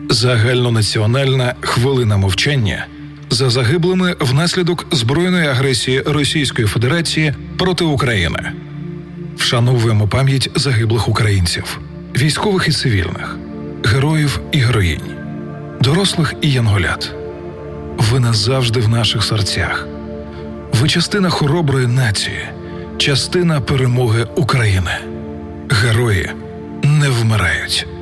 Загальнонаціональна хвилина мовчання за загиблими внаслідок збройної агресії Російської Федерації проти України. Вшановуємо пам'ять загиблих українців, військових і цивільних, героїв і героїнь, дорослих і янголят. Ви назавжди в наших серцях. Ви частина хороброї нації, частина перемоги України. Герої не вмирають.